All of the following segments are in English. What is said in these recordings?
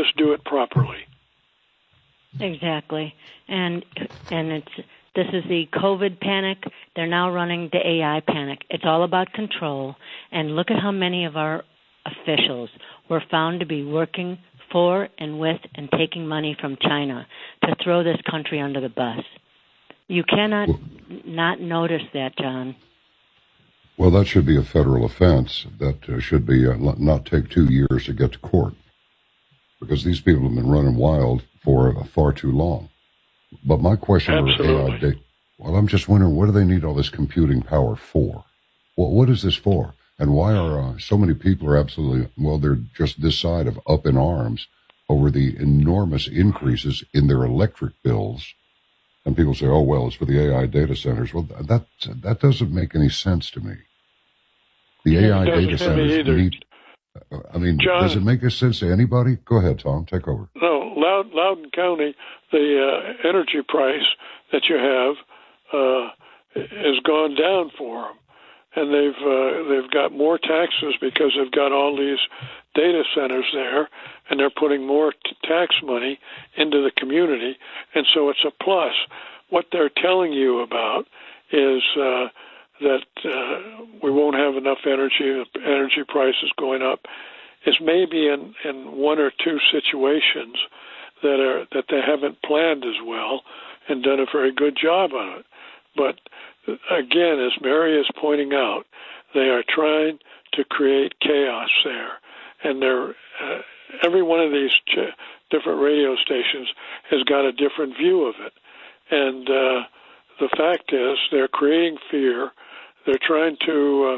just do it properly. Exactly. And this is the COVID panic. They're now running the AI panic. It's all about control. And look at how many of our officials were found to be working for and with and taking money from China to throw this country under the bus. You cannot not notice that, John. Well, that should be a federal offense. That should be not take 2 years to get to court, because these people have been running wild for far too long. But my question Absolutely. AI, well, I'm just wondering, what do they need all this computing power for? What is this for? And why are so many people are absolutely, well, they're just this side of up in arms over the enormous increases in their electric bills. And people say, oh, well, it's for the AI data centers. Well, that doesn't make any sense to me. The AI data centers need, John, does it make sense to anybody? Go ahead, Tom, take over. No, Loudoun County, the energy price that you have has gone down for them. And they've got more taxes because they've got all these data centers there, and they're putting more tax money into the community, and so it's a plus. What they're telling you about is that we won't have enough energy prices going up. Is maybe in one or two situations that they haven't planned as well and done a very good job on it. But again, as Mary is pointing out, they are trying to create chaos there. And every one of these different radio stations has got a different view of it. And the fact is, they're creating fear. They're trying to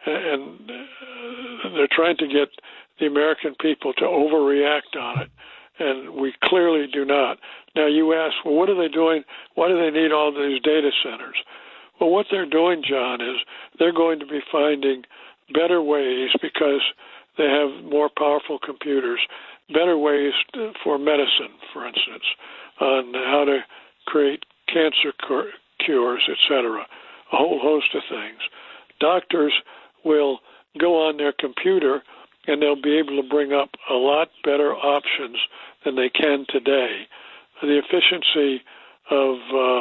get the American people to overreact on it. And we clearly do not. Now, you ask, well, what are they doing? Why do they need all these data centers? Well, what they're doing, John, is they're going to be finding better ways, because they have more powerful computers, better ways for medicine, for instance, on how to create cancer cures, etc., a whole host of things. Doctors will go on their computer and they'll be able to bring up a lot better options than they can today. The efficiency of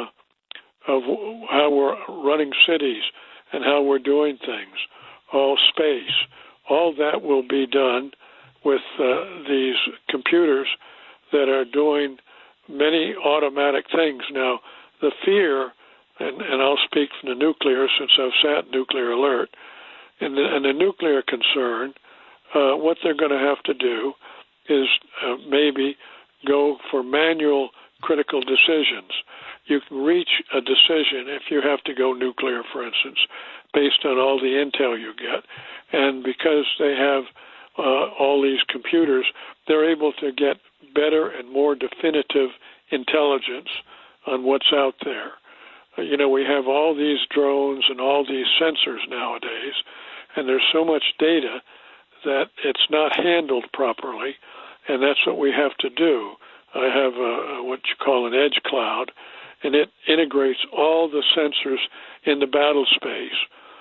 how we're running cities and how we're doing things, all space, all that will be done with these computers that are doing many automatic things. Now, the fear, and I'll speak from the nuclear since I've sat Nuclear Alert, and the nuclear concern, what they're going to have to do is maybe go for manual critical decisions. You can reach a decision if you have to go nuclear, for instance, based on all the intel you get. And because they have all these computers, they're able to get better and more definitive intelligence on what's out there. We have all these drones and all these sensors nowadays, and there's so much data that it's not handled properly, and that's what we have to do. I have what you call an edge cloud, and it integrates all the sensors in the battle space.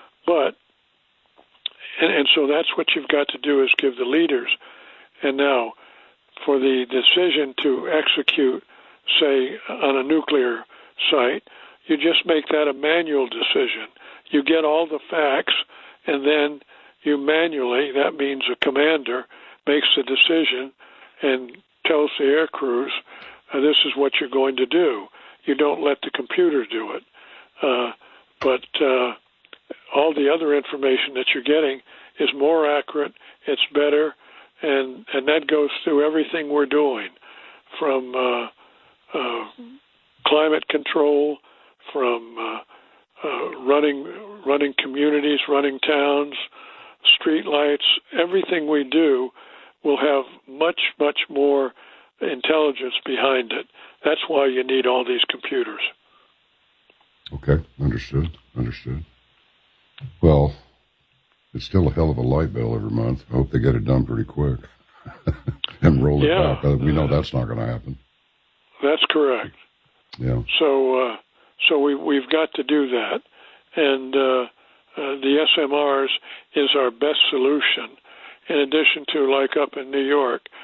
And so that's what you've got to do, is give the leaders. And now, for the decision to execute, say, on a nuclear site, you just make that a manual decision. You get all the facts, and then you manually, that means a commander, makes the decision and tells the air crews, this is what you're going to do. You don't let the computer do it. But all the other information that you're getting is more accurate, it's better, and that goes through everything we're doing, from climate control, from running communities, running towns, street lights. Everything we do will have much, much more intelligence behind it. That's why you need all these computers. Okay, understood. Well, it's still a hell of a light bill every month. I hope they get it done pretty quick and roll it back. We know that's not going to happen. That's correct. Yeah. So we've got to do that, and the SMRs is our best solution. In addition to, like up in New York,